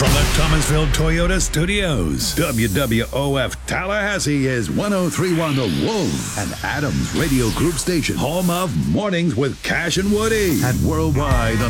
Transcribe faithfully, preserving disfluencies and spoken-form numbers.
From the Thomasville Toyota Studios, W W O F Tallahassee is one oh three point one The Wolf, an Adams Radio Group station, home of Mornings with Cash and Woody, and worldwide on